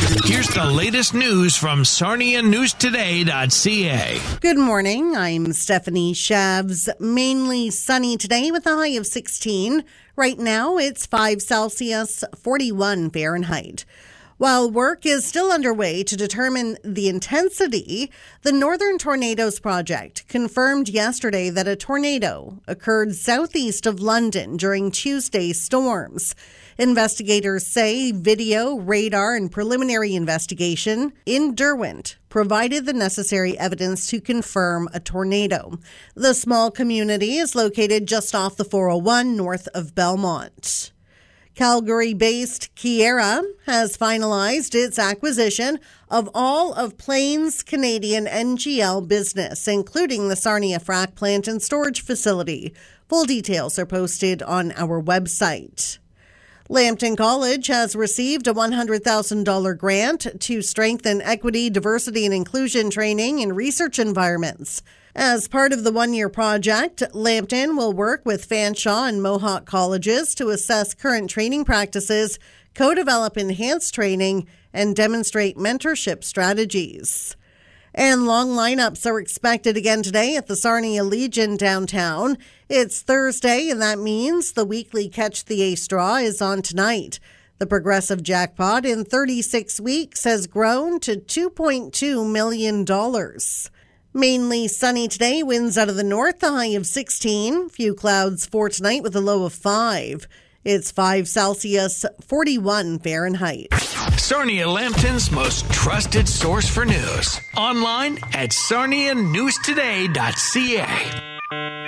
Here's the latest news from SarniaNewsToday.ca. Good morning. I'm Stephanie Shavs. Mainly sunny today with a high of 16. Right now, it's 5 Celsius, 41 Fahrenheit. While work is still underway to determine the intensity, the Northern Tornadoes Project confirmed yesterday that a tornado occurred southeast of London during Tuesday's storms. Investigators say video, radar, and preliminary investigation in Derwent provided the necessary evidence to confirm a tornado. The small community is located just off the 401 north of Belmont. Calgary-based Keyera has finalized its acquisition of all of Plains Canadian NGL business, including the Sarnia frac plant and storage facility. Full details are posted on our website. Lambton College has received a $100,000 grant to strengthen equity, diversity, and inclusion training in research environments. As part of the one-year project, Lambton will work with Fanshawe and Mohawk colleges to assess current training practices, co-develop enhanced training, and demonstrate mentorship strategies. And long lineups are expected again today at the Sarnia Legion downtown. It's Thursday, and that means the weekly Catch the Ace draw is on tonight. The progressive jackpot in 36 weeks has grown to $2.2 million. Mainly sunny today, winds out of the north, a high of 16. Few clouds for tonight with a low of 5. It's 5 Celsius, 41 Fahrenheit. Sarnia Lambton's most trusted source for news. Online at SarniaNewsToday.ca.